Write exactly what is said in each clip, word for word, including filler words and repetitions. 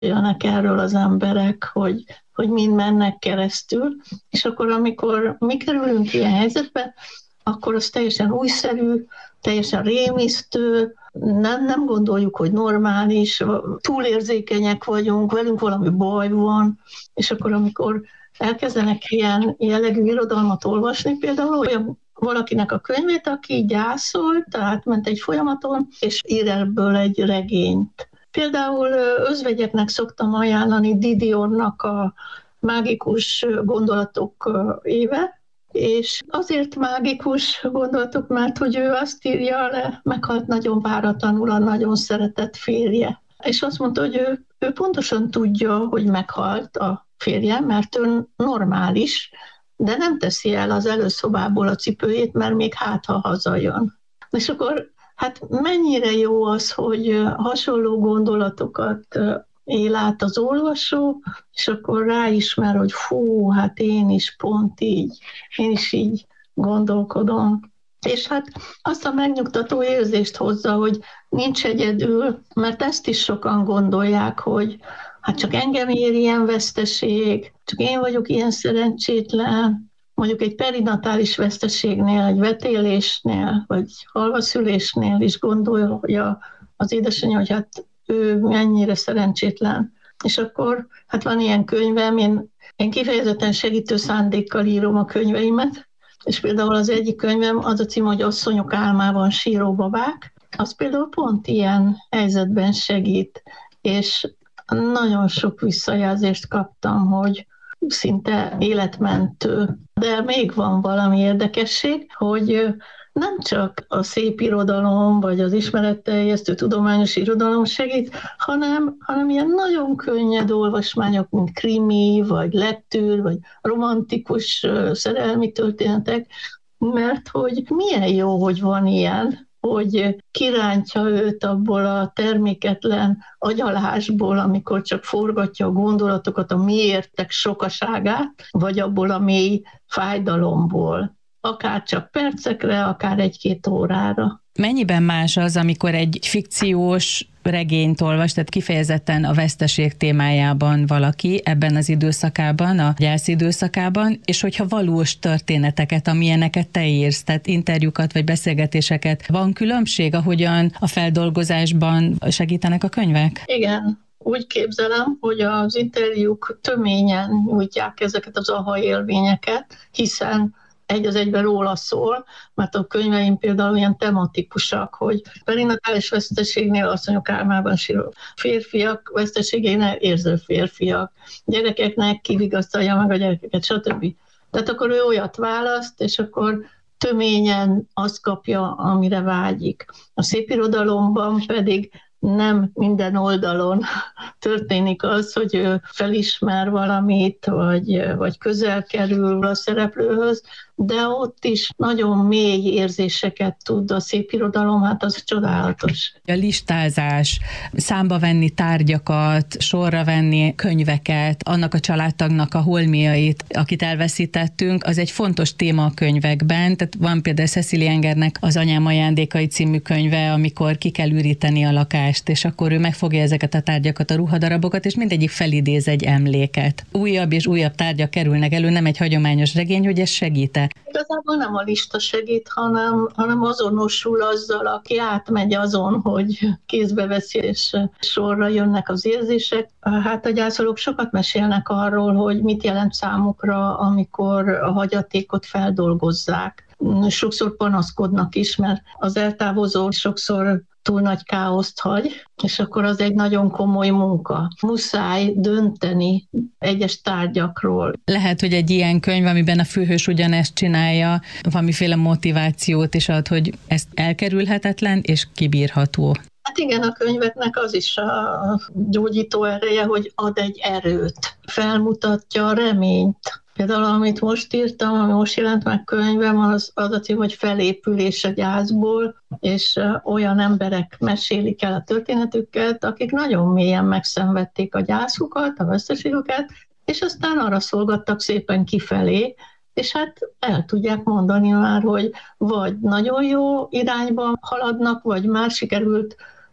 beszéljenek erről az emberek, hogy, hogy mind mennek keresztül, és akkor amikor mi kerülünk ilyen helyzetbe, akkor az teljesen újszerű, teljesen rémisztő, nem, nem gondoljuk, hogy normális, túlérzékenyek vagyunk, velünk valami baj van, és akkor amikor elkezdenek ilyen jellegű irodalmat olvasni, például olyan valakinek a könyvét, aki gyászol, tehát ment egy folyamaton, és ír ebből egy regényt. Például özvegyeknek szoktam ajánlani Didionnak a mágikus gondolatok éve, és azért mágikus gondolatok, mert hogy ő azt írja le, meghalt nagyon váratlanul a nagyon szeretett férje. És azt mondta, hogy ő, ő pontosan tudja, hogy meghalt a férje, mert ő normális, de nem teszi el az előszobából a cipőjét, mert még hát, ha hazajön. És akkor hát mennyire jó az, hogy hasonló gondolatokat él át az olvasó, és akkor ráismer, hogy fú, hát én is pont így, én is így gondolkodom. És hát azt a megnyugtató érzést hozza, hogy nincs egyedül, mert ezt is sokan gondolják, hogy hát csak engem ér ilyen veszteség, csak én vagyok ilyen szerencsétlen, mondjuk egy perinatális veszteségnél, egy vetélésnél, vagy halvaszülésnél is gondolja az édesanyja, hogy hát ő mennyire szerencsétlen. És akkor hát van ilyen könyvem, én, én kifejezetten segítő szándékkal írom a könyveimet, és például az egyik könyvem az a cím, hogy Asszonyok álmában síró babák, az például pont ilyen helyzetben segít, és nagyon sok visszajelzést kaptam, hogy szinte életmentő. De még van valami érdekesség, hogy nem csak a szép irodalom, vagy az ismeretterjesztő tudományos irodalom segít, hanem, hanem ilyen nagyon könnyed olvasmányok, mint krimi, vagy lektűr, vagy romantikus szerelmi történetek, mert hogy milyen jó, hogy van ilyen, hogy kirántja őt abból a terméketlen agyalásból, amikor csak forgatja a gondolatokat, a miértek sokaságát, vagy abból a mély fájdalomból. Akár csak percekre, akár egy-két órára. Mennyiben más az, amikor egy fikciós regényt olvas, tehát kifejezetten a veszteség témájában valaki ebben az időszakában, a gyász időszakában, és hogyha valós történeteket, amilyeneket te írsz, tehát interjúkat vagy beszélgetéseket, van különbség, ahogyan a feldolgozásban segítenek a könyvek? Igen. Úgy képzelem, hogy az interjúk töményen nyújtják ezeket az aha élményeket, hiszen egy az egyben róla szól, mert a könyveim például ilyen tematikusak, hogy perinatális veszteségnél asszonyok álmában síró férfiak veszteségénél érző férfiak, gyerekeknek kivigasztalja meg a gyerekeket, stb. Tehát akkor ő olyat választ, és akkor töményen azt kapja, amire vágyik. A szépirodalomban pedig nem minden oldalon történik az, hogy ő felismer valamit, vagy, vagy közel kerül a szereplőhöz, de ott is nagyon mély érzéseket tud a szépirodalom, hát az csodálatos. A listázás, számba venni tárgyakat, sorra venni könyveket, annak a családtagnak a holmiait, akit elveszítettünk, az egy fontos téma a könyvekben. Tehát van például Cecily Engernek az Anyám ajándékai című könyve, amikor ki kell üríteni a lakást, és akkor ő megfogja ezeket a tárgyakat, a ruhadarabokat, és mindegyik felidéz egy emléket. Újabb és újabb tárgyak kerülnek elő, nem egy hagyományos regény, hogy ez segít-e? Igazából nem a lista segít, hanem, hanem azonosul azzal, aki átmegy azon, hogy kézbe veszi, és sorra jönnek az érzések. Hát a gyászolók sokat mesélnek arról, hogy mit jelent számukra, amikor a hagyatékot feldolgozzák. Sokszor panaszkodnak is, mert az eltávozó sokszor túl nagy káoszt hagy, és akkor az egy nagyon komoly munka. Muszáj dönteni egyes tárgyakról. Lehet, hogy egy ilyen könyv, amiben a főhős ugyanezt csinálja, valamiféle motivációt is ad, hogy ez elkerülhetetlen és kibírható. Hát igen, a könyveknek az is a gyógyító ereje, hogy ad egy erőt, felmutatja a reményt. Például, amit most írtam, ami most jelent meg könyvem, az, az a cím, hogy Felépülés a gyászból, és olyan emberek mesélik el a történetüket, akik nagyon mélyen megszenvedték a gyászukat, a veszteségüket, és aztán arra szolgattak szépen kifelé, és hát el tudják mondani már, hogy vagy nagyon jó irányba haladnak, vagy már sikerült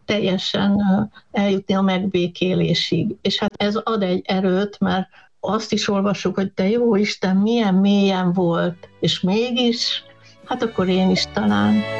teljesen eljutni a megbékélésig. És hát ez ad egy erőt, mert azt is olvassuk, hogy te jó Isten, milyen mélyen volt, és mégis, hát akkor én is talán.